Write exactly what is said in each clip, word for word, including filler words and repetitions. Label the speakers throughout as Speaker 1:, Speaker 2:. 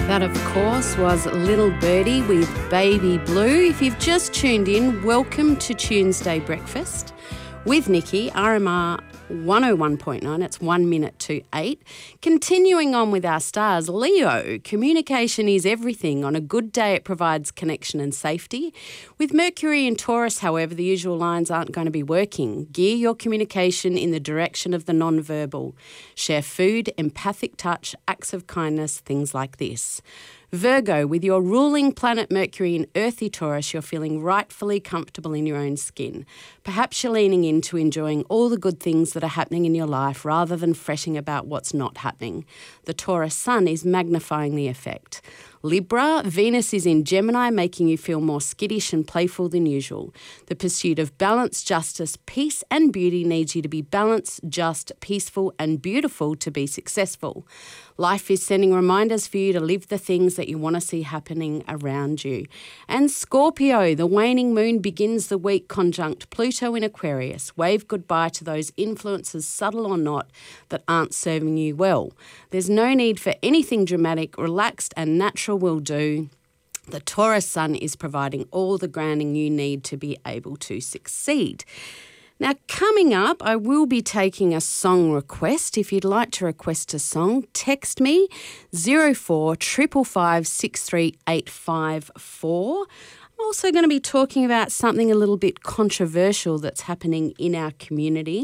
Speaker 1: That, of course, was Little Birdie with Baby Blue. If you've just tuned in, welcome to Tuesday Breakfast with Nikki, R M R one oh one point nine. It's one minute to eight. Continuing on with our stars, Leo, communication is everything. On a good day, it provides connection and safety. With Mercury and Taurus, however, the usual lines aren't going to be working. Gear your communication in the direction of the non-verbal. Share food, empathic touch, acts of kindness, things like this. Virgo, with your ruling planet Mercury in earthy Taurus, you're feeling rightfully comfortable in your own skin. Perhaps you're leaning into enjoying all the good things that are happening in your life rather than fretting about what's not happening. The Taurus sun is magnifying the effect. Libra, Venus is in Gemini, making you feel more skittish and playful than usual. The pursuit of balance, justice, peace and beauty needs you to be balanced, just, peaceful and beautiful to be successful. Life is sending reminders for you to live the things that you want to see happening around you. And Scorpio, the waning moon begins the week conjunct Pluto in Aquarius. Wave goodbye to those influences, subtle or not, that aren't serving you well. There's no need for anything dramatic. Relaxed and natural will do. The Taurus sun is providing all the grounding you need to be able to succeed. Now, coming up, I will be taking a song request. If you'd like to request a song, text me zero four five five five six three eight five four. I'm also going to be talking about something a little bit controversial that's happening in our community.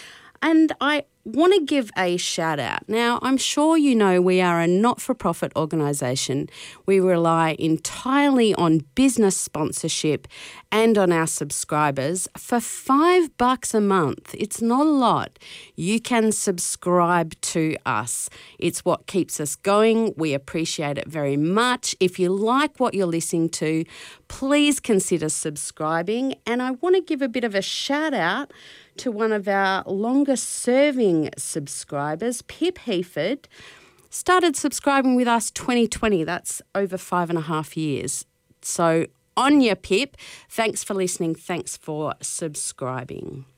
Speaker 1: And I want to give a shout out. Now, I'm sure you know we are a not-for-profit organisation. We rely entirely on business sponsorship and on our subscribers. For five bucks a month, it's not a lot. You can subscribe to us. It's what keeps us going. We appreciate it very much. If you like what you're listening to, please consider subscribing. And I want to give a bit of a shout out to one of our longest serving subscribers, Pip Heaford. Started subscribing with us twenty twenty. That's over five and a half years. So on your Pip, thanks for listening. Thanks for subscribing.